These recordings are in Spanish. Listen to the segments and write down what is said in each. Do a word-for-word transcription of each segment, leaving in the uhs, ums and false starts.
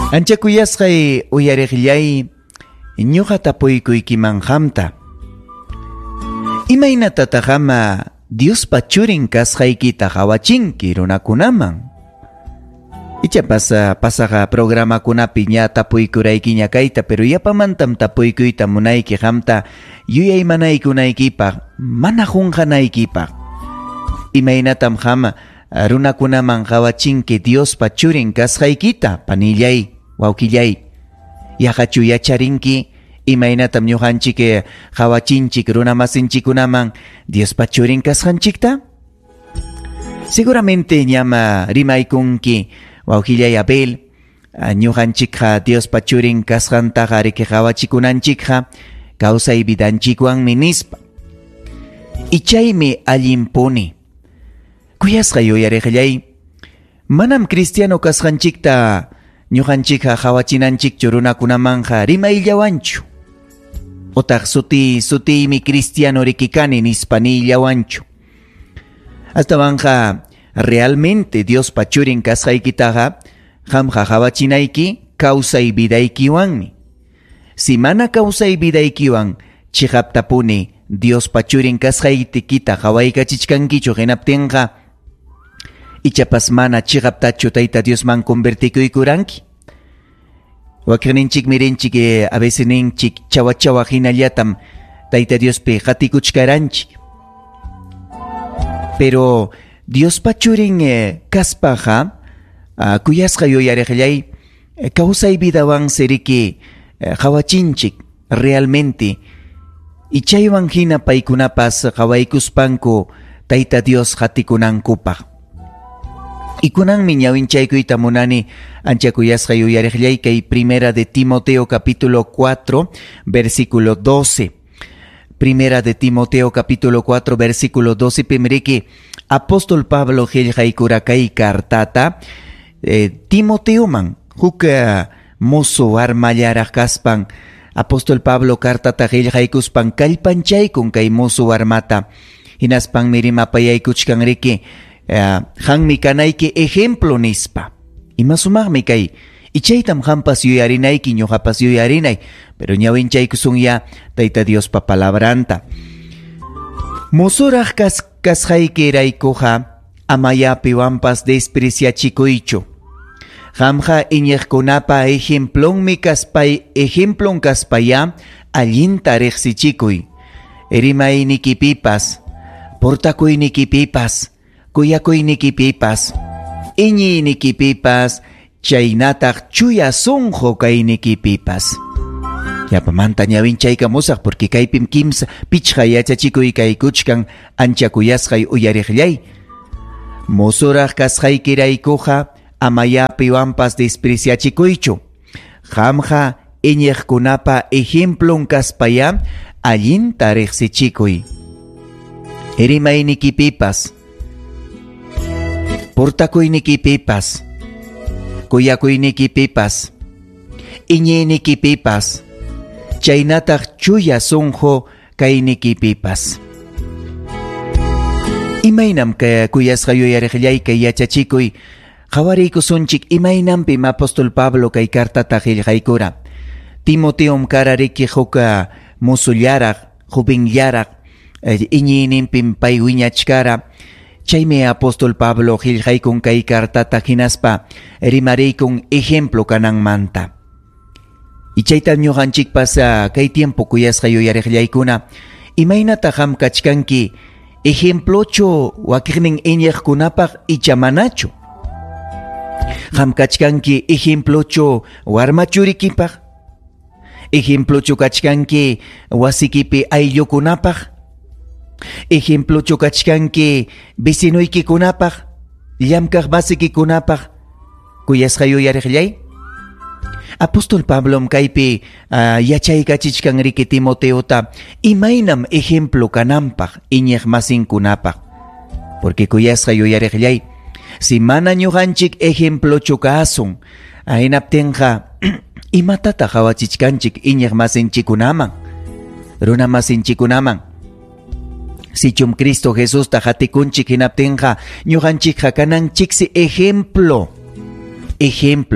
Ancha kuyasqay uyariqllay ñuqa tapuykuykiman hamta. Imaynatataq ama Diospa churin kasqaykita hawachinki runakunaman. Icha pasa pasaqa programakunapi ña tapuykurayki ñakayta, pero yapamantam tapuykuyta munayki hamta yuyaymanaykunaykipaq mana qunqanaykipaq. Imaynatam hama runakunaman hawachinki Diospa churin kasqaykita, panillay, wawkillay. Yahachu yacharinki imaynatam ñuqanchik hawachinchik runamasinchikunaman Diospa churin kasqanchikta? Seguramente ñama rimaykunki wawkillay Abel, ñuqanchikqa Diospa churin kasqantaqa riki hawachikunanchikqa kawsay vidanchikwanmi nispa. Ichaymi allimpuni. Kuyasqa yuyariqllay, manam cristiano kasqanchikta ñuqanchikqa hawachinanchikchu runakunamanqa rimayllawanchu. Otaq suti sutiymi cristiano rikikani nispaniyllawanchu. Astawanqa realmente Diospa churin kasqaykitaqa qamqa hawachinayki kawsay vidaykiwanmi. Si mana kawsay vidaykiwan chiqaptapuni Diospa churin kasqaytikita hawaykachichkankichu hinaptinqa ichapas mana chiqaptachu Tayta Diosman convertikuykuranki. Wakrinchik mirinchik eh, a veces ninchik chawa chawa hinallatam Tayta Diospi qatikuchkaranchik. Pero Diospa churin eh, kaspaqa uh, kuyasqa yuyariqllay eh, kawsay vidawan siriki eh, hawachinchik realmente ichaywan hina paykunapas hawaykuspanku Tayta Dios qatikunankupaq. Ikunanmi ñawinchaykuyta munani ancha kuyasqa yuyariqllay kay Primera de Timoteo capítulo cuatro versículo doce. Primera de Timoteo capítulo cuatro versículo doce pimriki Apóstol Pablo qillqaykurakay kartata eh, Timoteoman huk mozo armallaraq kaspan Apóstol Pablo kartata qillqaykuspan kallpanchaykun kay mozo armata hinaspan mirimapayaykuchkanriki Uh, hanmi kanayki ejemplo nispa. Ima sumaqmi kay ichaytam hampas yuyarinayki ñuqapas yuyarinay, pero ñawinchaykusun ya Tayta Diospa palabranta. Musuraq kas kasqaykiraykuqa amayapiwanpas despreciachikuychu. Hamqa iñiqkunapa ejemplonmi kaspay ejemplon kaspaya allinta riqsichikuy. Erimaynikipipas, portakuynikipipas, kuyakuynikipipas, iñiynikipipas, chaynataq chuya sunqu kaynikipipas. Yapamanta ñawinchaykamusaq porque kaypim kimsa pichqa yachachikuy kaykuchkan ancha kuyasqay uyariqllay. Musuraq kasqaykiraykuqa amayapiwanpas despreciachikuychu. Qamqa iñiqkunapa ejemplon kaspaya allinta riqsichikuy. Erimaynikipipas, portakuynikipipas, kuyakuynikipipas, iñiynikipipas, chaynataq chuya sunqu kaynikipipas. Imaynam ka kuyasqa yuyariqllay kay yachachikuy qawariykusunchik imaynampim Apóstol Pablo kay kartata qillqaykura. Timoteom karariki huk musullaraq, jovenllaraq, iñiyninpim pay wiñachkara. Chaymi Apóstol Pablo qillqaykun kay kartata hinaspa rimaraykun ejemplo kananmanta. Ichayta ñuqanchikpas kay tiempo kuyasqa yuyariqllaykuna imaynata qam kachkanki ejemplochu wakiqnin iñiqkunapaq icha manachu. Qam kachkanki ejemplochu warmachurikipaq, ejemplochu kachkanki wasikipi ayllukunapaq, ejemplo chukachkanki vecinoykikunapaq, llamkaq basikikunapaq kuyasqa yuyariqllay. Apóstol Pablo kaypi uh, yachaykachichkanriki Timoteota imaynam ejemplo kananpaq iñiq masinkunapaq. Porque kuyasqa yuyariqllay, si mana ñuqanchik ejemplo chukasun hinaptinqa imatataq hawachichkanchik iñiq masinchikunaman, runa masinchikunaman. Sichum Cristo Jesús tajatikunchik hinaptinqa ñuqanchikqa kananchiksi ejemplo ejemplo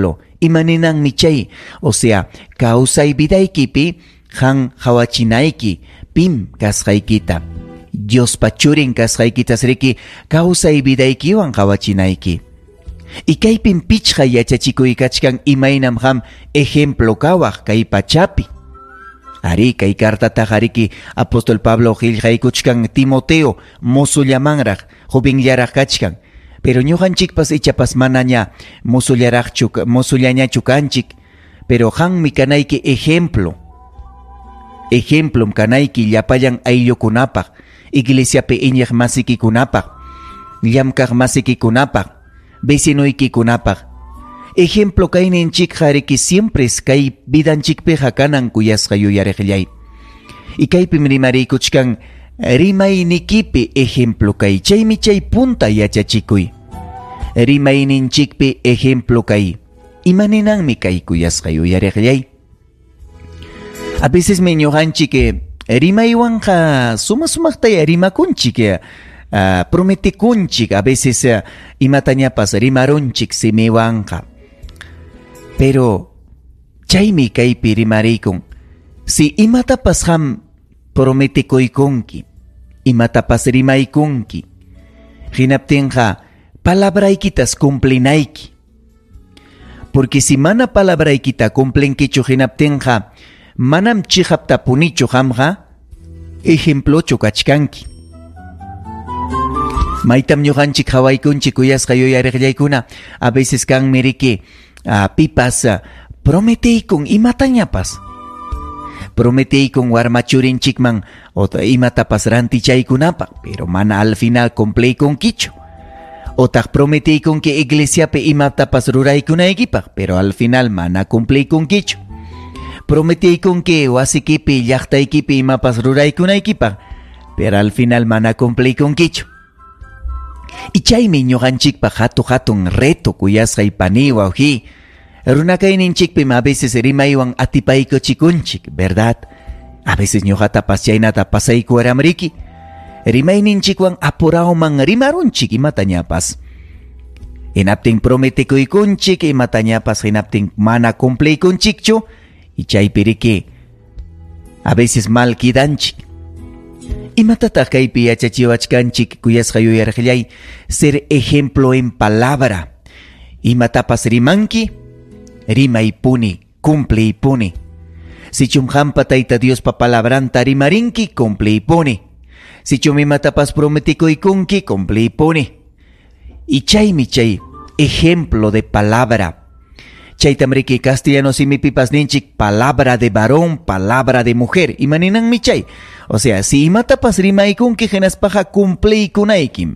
Imaninan michay, o sea, kausay vidaykipi, han hawachinaiki, pim kasqaykita. Dios pachurin kasqaykitas riki, kausay vidaykiwan hawachinaiki. Y kaypin pichqa yachachikuy kachkan imaynam ham ejemplo kawaq kay pachapi. Ari kay kartata hariki apóstol Pablo qillqaykuchkan Timoteo musullamanraq jovenyaraq kachkan. Pero ñuqanchikpas ichapas manaña musullaraqchu musullañachu kanchik. Pero hanmi kanayki ejemplo. Ejemplom kanayki llapayan ayllukunapaq, iglesiapi iñaq masikikunapaq, llamkaq masikikunapaq, vecinuykikunapaq. Ejemplo kayninchik hariki siempre kay vidanchikpiqa kanan kuyasqa yuyariqllay. Y kaypim rimariykuchkan rimaynikipi ejemplo kay. Chaymi chay punta yachachikuy. Rimayninchikpi ejemplo kay. Imaninanmi kay kuyasqa yuyariqllay. A veces me ñuqanchik rimaywanqa suma sumaqtay rimakunchik, uh, prometikunchik, a veces uh, imatañapas rimarunchik simiwanqa. Pero chaymi kaypi rimarikun. Si imatapas ham prometikuykunki, imatapas rimaykunki, hinaptinqa palabraykitas cumplinayki. Porque si mana palabraykita cumplinkichu hinaptinqa manam chihapta punichu hamqa ejemplochu kachkanki. Maytam ñuqanchik hawaykunchik kuyasqa yuyariqllaykuna, a veces kan miriki uh, pipas uh, prometeykun imatañapas. Prometeykun warmachurinchikman ota imatapas rantichaykunapaq, pero mana al final cumplaykunkichu. Otaq prometeykunki iglesiapi imatapas ruraykunaykipaq, pero al final mana cumplaykunkichu. Prometeykunki wasikipi llaqtaykipi imapas ruraykunaykipaq, pero al final mana cumplaykunkichu. Y chaymi ñuqanchikpaq hatu hatun reto kuyasqay pani wawqi. Runakayninchikpim a veces rimaywan atipaykuchikunchik, ¿verdad? A veces ñuqatapas chaynata pasaykuwaramriki. Rimayninchikwan apurauman rimarunchik imatañapas. Hinaptin prometikuykunchik imatañapas hinaptin mana cumplaykunchikchu. Y chaypiriki a veces mal kidanchik. Imatataq kaypi yachachiwachkanchik kuyasqa yuyarqllay ser ejemplo en palabra. Imatapas rimanki, rimaypuni, cumpliypuni. Sichum hampa tayta Diospa palabranta rimarinki, cumpliypuni. Sichum imatapas prometikuykunki, cumpliypuni. Y chaymi chay ejemplo de palabra. Chaytamriki castellano simipipas ninchik palabra de varón, palabra de mujer. Imaninanmi chay. O sea, si imatapas rimaykunki hinaspaqa cumpliykunaykim.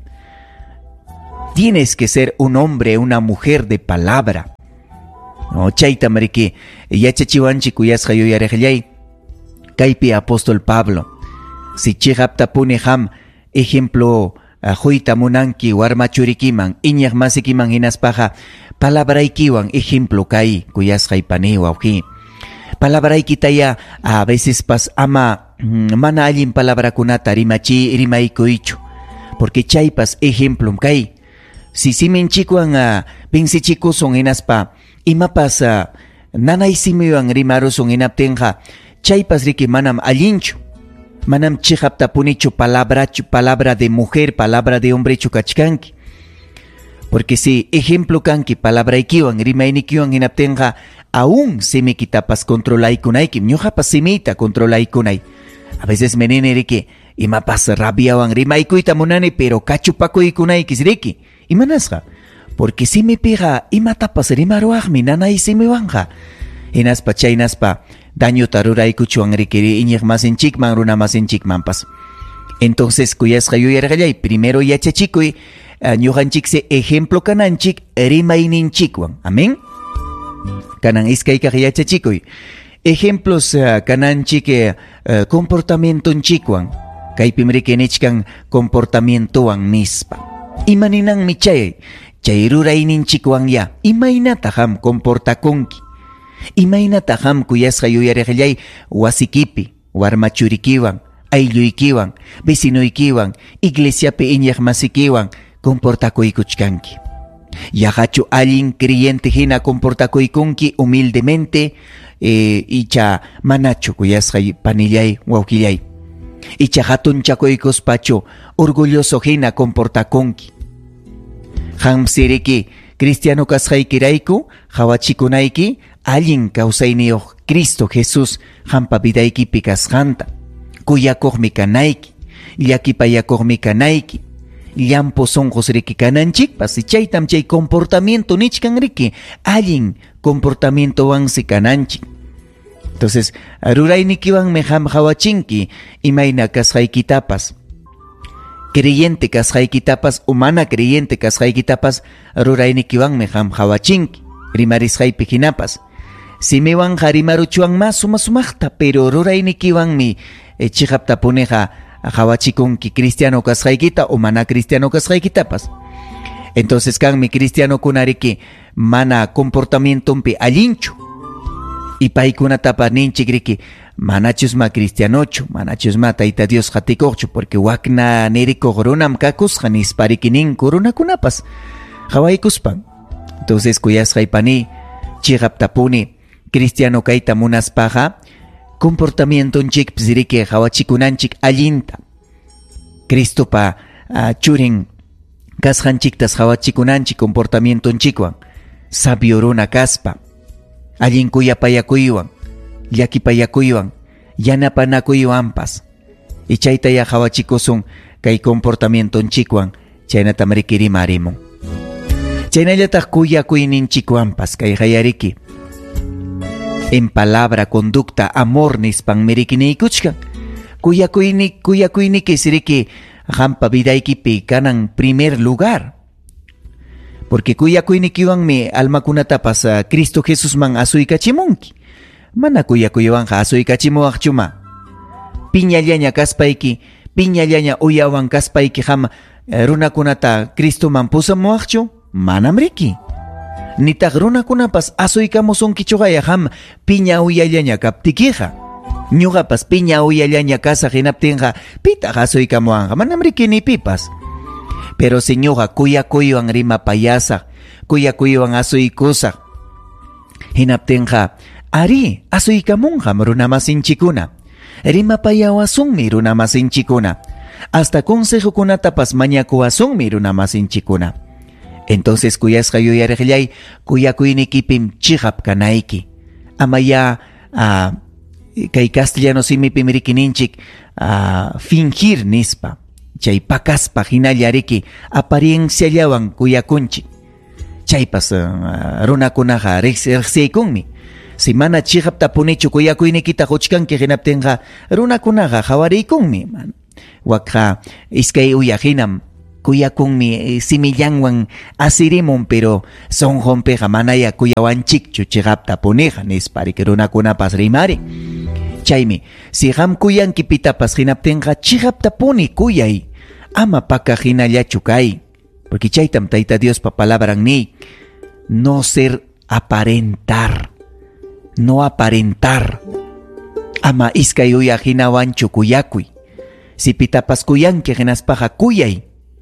Tienes que ser un hombre, una mujer de palabra. No, chaytamriki yachachiwanchik kuyasqa yuyariqllay kaypi apóstol Pablo. Si chihaptapuni ham ejemplo huyta munanki warmachurikiman, iñaq masikiman hinaspaqa palabraykiwan ejemplo kay kuyasqay pani wawqi. Palabraykitaya a veces pas ama mana allin palabrakunata rimachi rimaykuychu, porque chaypas ejemplom kay. Si siminchikwan uh, pinsichikusun hinaspa imapas uh, nanaysimiwan rimarusun hinaptinqa chaypas riki manam allinchu. Manam chihaptapunichu palabra, palabra de mujer, palabra de hombre chukachkanki. Porque si ejemplo kanki palabraykiwan rimaynikiwan hinaptinqa aún simikitapas controlaykunaykim, ñuqapas simita controlaykunay. A veces menene riki imapas rabiawan rimaykuyta munani, pero kachupakuykunaykis riki. Imanasqa, porque simipiqa imatapas rimaruaqmi nanay simiwanqa. Hinaspa chaynaspa dañota ruraykuchuwan rikiri iñiq masinchikman runa masinchikmanpas. Entonces kuyasqa yuyarqallay primero yachachikuy uh, ñuqanchikse ejemplo kananchik rimayninchikwan. Amén. Kanan iskaykaq yachachikuy ejemplos uh, kananchik uh, comportamientonchikwan. Kaypim rikinichkan comportamientowan nispa. Imaninanmi chay chay rurayninchikwan ya imaynata ham comportakunki. Imaynata ham kuyasqa yuyariqllay wasikipi, warmachurikiwan, aylluykiwan, vecinuykiwan, iglesiapi iñaq masikiwan comportakuykuchkanki. Yahachu allin creyente hina comportacuykunki humildemente eh, icha manachu kuyasqay panillay wawkillay. Icha hatun chakuykuspachu orgulloso hina comportakunki. Hamsiriki cristiano kasqaykirayku hawachikunayki allin kawsayniyuq Cristo Jesús hampa vidaykipi kasqanta. Kuyakuqmi kanayki, llakipayakuqmi kanayki. Llampo sonqos riki kananchikpas chaytam chay comportamiento nichkan riki allin comportamiento wansi kananchik. Entonces ruraynikiwanmi ham hawachinki imayna kasqaykitapas. Creyente kasqaykitapas o mana creyente kasqaykitapas ruraynikiwanmi ham hawachinki rimarisqaypi hinapas. Simiwan harimaruchuwanma suma sumaqta pero ruraynikiwanmi eh, chiqaptapuneqa hawachikunki cristiano kasqaykita o mana cristiano kasqaykitapas. Entonces kanmi cristiano kunariki mana comportamientompi allinchu. Y paykunatapas ninchik riki manachusma cristianochu, manachusma tayta Dios hatikuqchu, porque wakna nirikuq runam kakusqa nispariki ninku runakunapas hawaykuspan. Entonces kuyasqaypani chiqaptapuni cristiano kayta munaspaqa comportamientonchikpis riki hawachikunanchik allinta. Cristopa uh, churin kasqanchiktas hawachikunanchik comportamientonchikwan sabio runa kaspa allin kuyapayakuywan llakipayakuywan yanapanakuywanpas y chaytaya hawachikusun kay comportamientonchikwan chaynatam riki rimarimun. Chaynallataq kuyakuyninchikwanpas kay hayariki en palabra, conducta, amor nispan mirikinikuchkan. Kuyakuyni kuyakuynikis riki hampa vidaykipi kanan primer lugar. Porque kuyakuynikiwanmi almakunatapas uh, Cristo Jesusman asuykachimunki. Mana kuyakuywanqa asuykachimuwaqchuma. Piñallaña kaspayki, piñallaña uyawan kaspayki ham uh, runakunata Cristoman pusamuwaqchu, manam riki. Nitaq runakunapas asuykamusunkichugaya ham piña uyallaña kaptikiqa. Ñuqapas piña uyallaña kasaq hinaptinqa pitaq asuykamuwanqa, manam riki ni pipas. Pero si ñuqa kuyakuywan rimapayasaq, kuyakuywan asuykusaq hinaptinqa ari asuykamunqam runamasinchikuna, rimapayawasunmi runamasinchikuna, hasta consejokunatapas mañakuwasunmi runamasinchikuna. Entonces kuyasqa yuyariqllay kuyakuynikipim chiqap kanayki. Amaya uh, kay castellano simipim rikininchik uh, fingir nispa. Chay pakaspa hinallariki aparienciallawan kuyakunchik. Chaypas uh, runakunaqa riqsiykunmi. Si mana chiqaptapunichu kuyakuynikita quchkanki hinaptinqa runakunaqa hawariykunmi. Wakqa iskay uyahinam kuyakunmi simillanwan asirimun pero sonjonpiqa manaya kuyawanchikchu chiqaptapuniqa nispariki runakunapas rimari. Chaymi si qam kuyanki pitapas hinaptinqa chiqaptapuni kuyay, ama paka hinallachu kay. Porque chaytam tayta Diospa palabran ni no ser aparentar, no aparentar. Ama iskay uyahinawanchu kuyakuy. Si pitapas kuyanki hinaspaqa kuyay.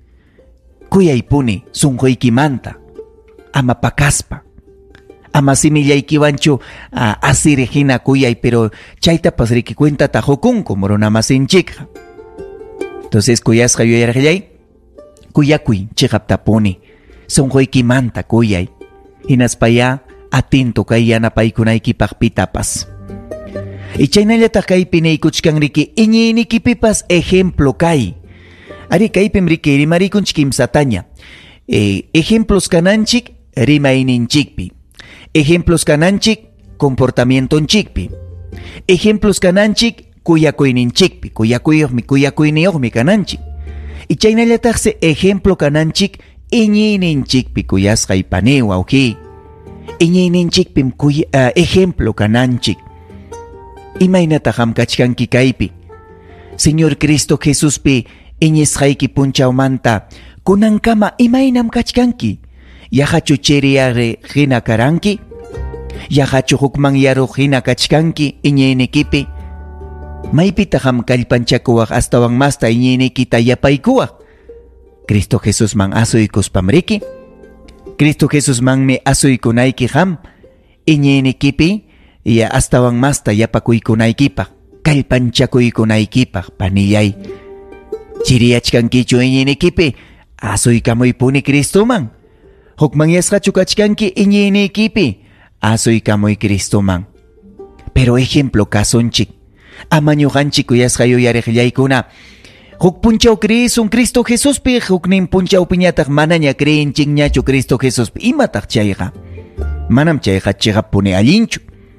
Kuyaypuni sunqoykimanta, ama pakaspa. Ama simillaykiwanchu uh, asirihina kuyay, pero chaytapas riki cuentata hukunku runamasinchikqa. Entonces kuyasqa yuyaraqllay kuyakuy chiqaptapuni sunqoykimanta kuyay hinaspaya atento kay yanapaykunaykipaq pitapas. Y chaynallataq kaypi niykuchkan riki iñiynikipipas ejemplo kay. Ari kaypim riki rimarikunchik imsataña. Eh, ejemplos kananchik rimayninchikpi. Ejemplos kananchik comportamientonchikpi. Ejemplos kananchik kuyakuyninchikpi. Kuyakuyuqmi kuyakuyniyuqmi kananchik. Y chaynallataqsi ejemplo kananchik iñiyninchikpi kuyasqaypani wawqi. Iñiyninchikpim kuy, uh, ejemplo kananchik. Imaynataq hamkachkanki kaypi. Señor Cristo Jesuspi iñisqayki punchawmanta kunankama imaynam kachkanki. Yahachu chiriyari hina karanki, yahachu hukman yaru hina kachkanki iñiynikipi. Maypita ham kallpanchakuwaq astawan masta iñiynikita yapaykuwaq. Cristo Jesús man asuykuspam riki. Cristo Jesús manme asuykunayki ham iñiynikipi ya astawan masta yapakuykunaykipaq kallpanchakuykunaykipaq panillay. Chiriachkankichu iñiynikipi asuykamuypuni Cristoman. Hukmanyasqachu kachkanki iñiynikipi asuykamuy Cristoman. Pero ejemplo kasunchik. Ama ñuqanchik kuyasqa yuyariqllaykuna. Huk punchaw creesun Cristo Jesuspi, huk nin punchawpi ñataq manaña creenchikñachu Cristo Jesuspi. Imataq chayqa? Manam chayqa chiqapuni allinchu.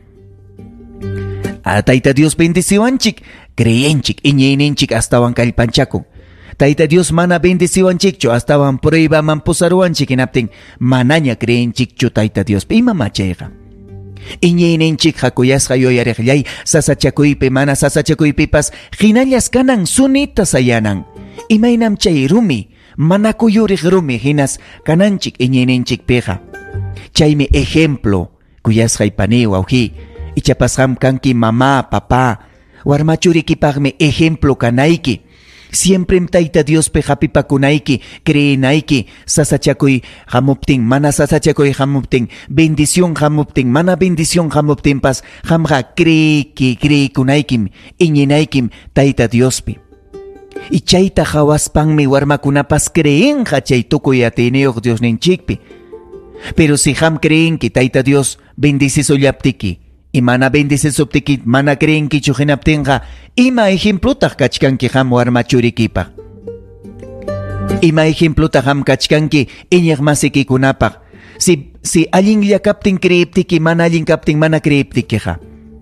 A Tayta Dios bendeciwanchik, creenchik, iñiyninchik astawan kallpanchakun. Tayta Dios mana bendeciwanchikchu, astawan pruebaman pusaruwanchik hinaptin manaña creenchikchu Tayta Diospi. Imama chayqa? Iñiyninchik hakuyasqa yuyariqllay sasachakuypi mana sasachakuypipas hinallas kanan sunita sayanan. Imaynam chay rumi, mana kuyuriq rumi hinas kananchik iñiyninchikpiqa. Chaymi ejemplo kuyasqay pani wawqi, ichapas ham kanki mamá, papá, warmachurikipaqmi ejemplo kanayki. Siempre Tayta Diospi hapipakunayki, creenayki, sasachakuy hamuptin, mana sasachakuy hamuptin, bendición hamuptin, mana bendición hamuptinpas, hamqa creeki, creekunaykim, iñinaykim Tayta Diospi. Y chayta hawaspanmi warmakunapas creenqa chay tukuy atiniyuq Diosninchikpi. Pero si ham creenki Tayta Dios bendicisollaptiki, y mana bendicesuptiki, mana creenki chuhinaptinqa, ima ejemplutaq kachkanki ham warmachurikipaq. Ima ejemplutaq ham kachkanki iñiq masikikunapaq. Si, si allinlla kaptin creeptiki, mana allin kaptin mana creeptikiqa.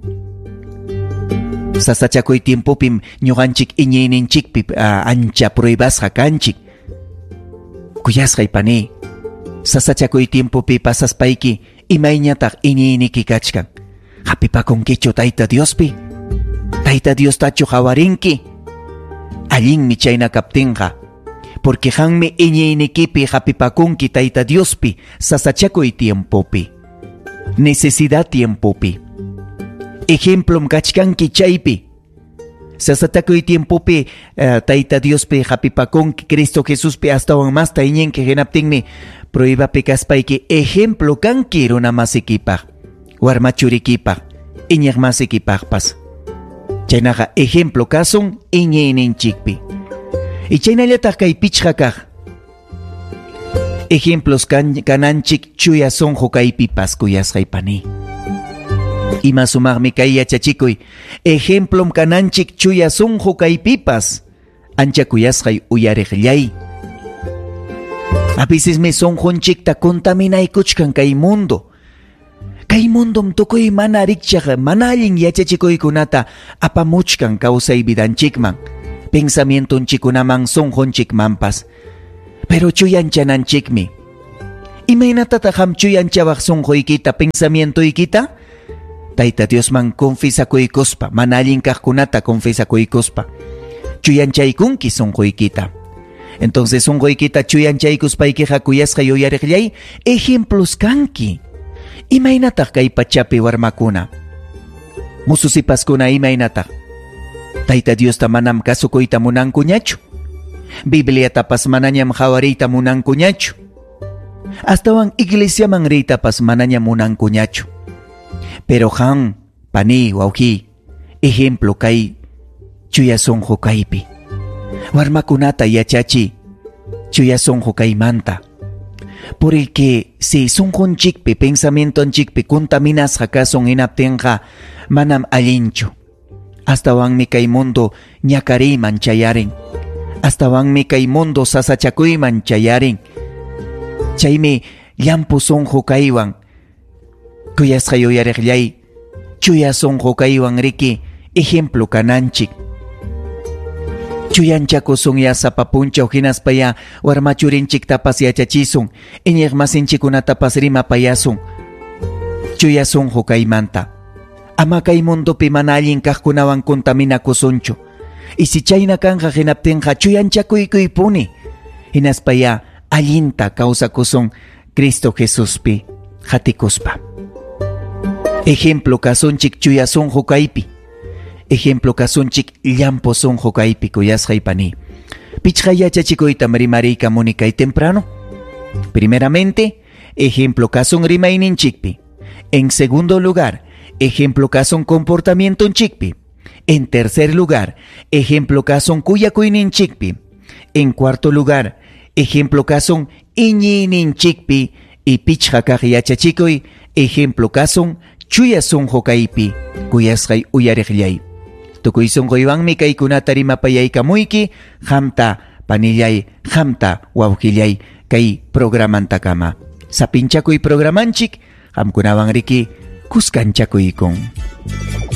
Sasachakuy tiempupim ñuqanchik iñiyninchikpi uh, ancha pruebasqa kanchik. Kuyasqay pani, sasachakuy tiempupi pasaspayki imayñataq iñiyniki kachkan. Hapipakunkichu Tayta Diospi. Tayta Dios tachu hawarinki. Allinmi chayna kaptinqa. Porque hanmi iñiynikipi hapipakunki Tayta Diospi sasachakuy tiempopi. Necesidad tiempopi. Ejemplom kachkanki chaypi. Sasatakuy tiempopi uh, Tayta Diospi hapipakunki Cristo Jesuspi astawan masta iñinki hinaptinmi pruebapi kaspayki ejemplo kanki runa masikipaq. Warmachurikipaq, iñiq masikipaqpas. Chaynaqa ejemplo kasun iñiyninchikpi. Y chaynallataq kay pichqa kaq. Ejemplos kan, kananchik chuya sonjo kaypipas kuyasqay pani. Ima sumaqmi kay yachachikuy. Ejemplom kananchik chuya sonjo kaypipas. Ancha kuyasqay uyariqllay. A veces me sonjonchikta contaminaykuchkan kay mundo. Kay mundom tukuy mana rikchaq, mana allin yachachikuykunata apamuchkan kawsay vidanchikman, pensamientonchikunaman sonjonchikmanpas. Pero chuyanchananchikmi. Imaynatataq ham chuyanchawaq sonjoykita, pensamientoykita? Tayta Diosman confesakuykuspa, mana allin kaqkunata confesakuykuspa. Chuyanchaykunki sonjoykita. Entonces sonjoykita chuyanchaykuspaykiqa kuyasqa yuyariqllay ejemplos kanki. Imaynataq kay pachapi warmakuna. Mususipaskuna imaynataq. Tayta Diosta manam kasukuyta munankuñachu. Bibliatapas manañam hawariyta munankuñachu. Astawan iglesiaman riytapas manañam munankuñachu. Pero han, pani, wawqi, ejemplo kay chuya sonjo kaypi. Warmakunata yachachi chuya sonjo kaymanta. Por el que si sonjonchikpi, pensamientonchikpi contaminas hakason hinaptinqa manam allinchu. Astawan kay mundo ñakariman chayarin. Astawan kay mundo sasachakuyman chayarin. Chaymi llampu sonjo kaywan. Kuyasqa yuyariqllay chuya sonjo kaywan riki ejemplo kananchik. Chuyanchakusun yasapapunchaw hinaspaya warmachurinchiktapas yachachisun, iñiq masinchikunatapas rimapayasun. Chuyasunjo kaymanta. Ama kay mundopi mana allin kaqkunawan contaminakusunchu. Y si chayna kanja hinaptinqa chuyanchakuykuypuni. Hinaspaya allinta kawsakusun Cristo Jesuspi hatikuspa. Ejemplo kasunchik chuyasunjo kaypi. Ejemplo kasunchik llampo sonjo kaypi kuyasqay pani. Pichqa yachachikuyta marimariykamuni kay temprano. Primeramente, ejemplo kasun rimayninchikpi. En segundo lugar, ejemplo kasun comportamientonchikpi. En tercer lugar, ejemplo kasun kuyakuyninchikpi. En cuarto lugar, ejemplo kasun iñiyninchikpi. Y pichhakaq yachachikuy, ejemplo kasun chuyasun hokaypi, kuyasqay uyariqllay. Tukuy sunquywanmi kaykunata rimapayaykamuyki, hamta panillay, hamta wawqillay, kay programantakama. Sapinchakuy programanchik, hamkunawan riki kuskanchakuykun.